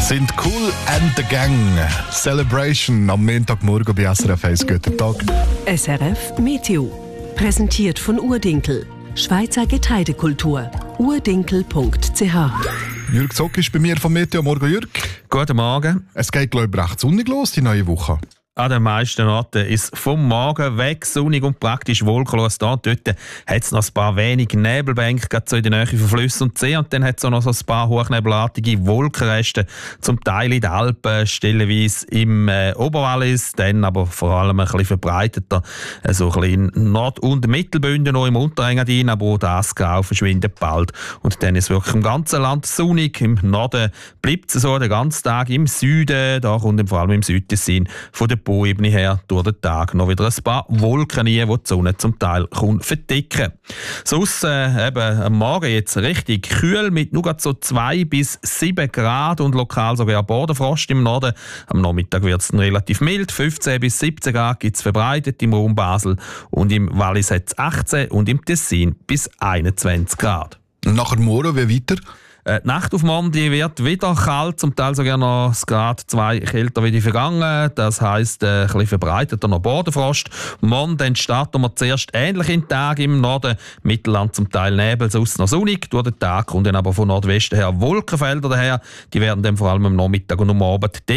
Sind Cool and the Gang. Celebration am Montagmorgen bei SRF 1. Guten Tag. SRF Meteo. Präsentiert von Urdinkel. Schweizer Getreidekultur. urdinkel.ch. Jürg Zock ist bei mir vom Meteo. Morgen, Jürg. Guten Morgen. Es geht, glaube ich, recht sonnig los, die neue Woche. An den meisten Orten ist vom Morgen weg sonnig und praktisch wolkenlos da. Dort hat es noch ein paar wenige Nebelbänke, gerade so in der Nähe von Flüssen und See. Und dann hat es auch noch so ein paar hochnebelartige Wolkenreste, zum Teil in den Alpen, stellenweise im Oberwallis, dann aber vor allem ein bisschen verbreiteter, so ein bisschen in Nord- und Mittelbünden, noch im Unterengadin, aber auch das Grau verschwindet bald. Und dann ist es wirklich im ganzen Land sonnig. Im Norden bleibt es so den ganzen Tag, im Süden, da kommt vor allem im Südtessin von der Boebene her durch den Tag noch wieder ein paar Wolken rein, die die Sonne zum Teil verdecken. Sonst eben am Morgen jetzt richtig kühl mit nur so 2 bis 7 Grad und lokal sogar Bodenfrost im Norden. Am Nachmittag wird es relativ mild, 15 bis 17 Grad gibt es verbreitet im Raum Basel und im Wallis hat es 18 und im Tessin bis 21 Grad. Und nachher morgen, wie weiter? Die Nacht auf morgen wird wieder kalt, zum Teil sogar noch ein Grad 2 kälter wie die vergangen. Das heisst, ein bisschen verbreiteter noch Bodenfrost. Morgen dann starten wir zuerst ähnlich in den Tag im Norden. Mittelland zum Teil Nebel, sonst noch sonnig. Durch den Tag kommen dann aber von Nordwesten her Wolkenfelder daher. Die werden dann vor allem am Nachmittag und am Abend